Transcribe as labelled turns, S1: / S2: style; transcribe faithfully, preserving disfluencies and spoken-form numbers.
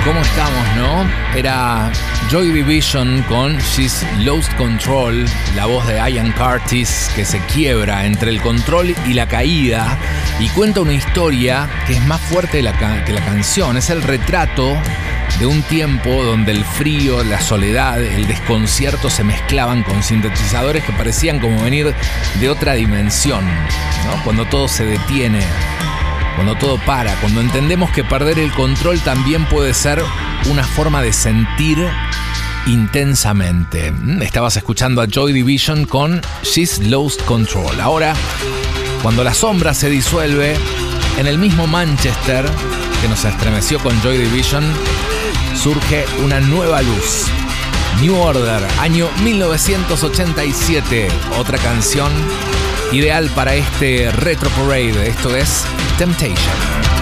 S1: ¿Cómo estamos, no? Era Joy Division con She's Lost Control, la voz de Ian Curtis que se quiebra entre el control y la caída y cuenta una historia que es más fuerte la ca- que la canción. Es el retrato de un tiempo donde el frío, la soledad, el desconcierto se mezclaban con sintetizadores que parecían como venir de otra dimensión, ¿no? Cuando todo se detiene, cuando todo para, cuando entendemos que perder el control también puede ser una forma de sentir intensamente. Estabas escuchando a Joy Division con She's Lost Control. Ahora, cuando la sombra se disuelve, en el mismo Manchester que nos estremeció con Joy Division, surge una nueva luz. New Order, año mil novecientos ochenta y siete. Otra canción ideal para este Retro Parade. Esto es Temptation.